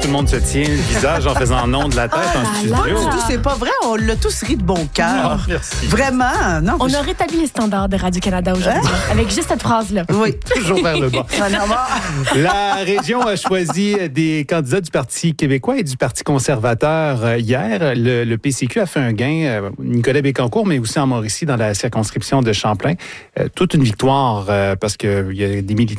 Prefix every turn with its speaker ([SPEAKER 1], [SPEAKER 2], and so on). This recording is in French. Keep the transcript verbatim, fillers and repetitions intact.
[SPEAKER 1] tout le monde se tient le visage en faisant non de la tête
[SPEAKER 2] Oh
[SPEAKER 1] en
[SPEAKER 2] là
[SPEAKER 1] studio.
[SPEAKER 2] là.
[SPEAKER 3] Tout, c'est pas vrai, on l'a tous ri de bon cœur.
[SPEAKER 1] Oh, merci.
[SPEAKER 3] Vraiment, non.
[SPEAKER 2] On
[SPEAKER 3] je-
[SPEAKER 2] a rétabli les standards de Radio-Canada aujourd'hui, avec juste cette phrase-là.
[SPEAKER 3] Oui.
[SPEAKER 1] Toujours vers le bas. La région a choisi des candidats du Parti québécois et du Parti conservateur euh, hier. Le, le P C Q a fait un gain, euh, Nicolas Bécancour, mais aussi en Mauricie, dans la circonscription de Champlain. Euh, toute une victoire euh, parce qu'il y a des militants